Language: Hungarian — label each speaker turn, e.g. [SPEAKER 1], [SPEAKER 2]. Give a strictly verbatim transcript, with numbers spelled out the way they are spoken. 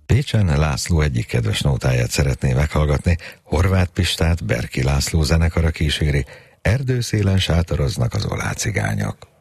[SPEAKER 1] Pécsen László egyik kedves nótáját szeretné meghallgatni, Horváth Pistát Berki László zenekara kíséri, Erdőszélen sátoroznak az olácigányok.